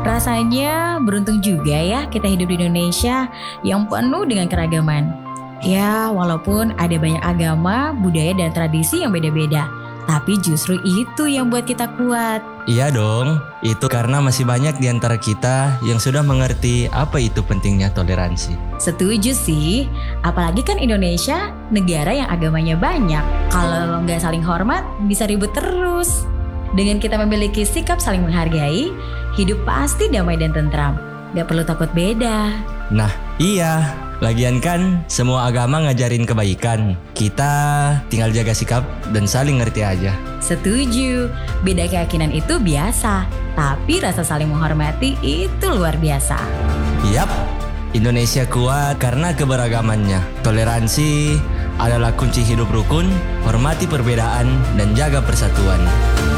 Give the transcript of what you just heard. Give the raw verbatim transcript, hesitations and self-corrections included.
Rasanya beruntung juga ya kita hidup di Indonesia yang penuh dengan keragaman. Ya, walaupun ada banyak agama, budaya dan tradisi yang beda-beda, tapi justru itu yang buat kita kuat. Iya dong, itu karena masih banyak di antara kita yang sudah mengerti apa itu pentingnya toleransi. Setuju sih, apalagi kan Indonesia negara yang agamanya banyak. Kalau nggak saling hormat, bisa ribut terus. Dengan kita memiliki sikap saling menghargai, hidup pasti damai dan tentram. Gak perlu takut beda. Nah, iya. Lagian kan semua agama ngajarin kebaikan. Kita tinggal jaga sikap dan saling ngerti aja. Setuju, beda keyakinan itu biasa, tapi rasa saling menghormati itu luar biasa. Yap, Indonesia kuat karena keberagamannya. Toleransi adalah kunci hidup rukun, hormati perbedaan, dan jaga persatuan.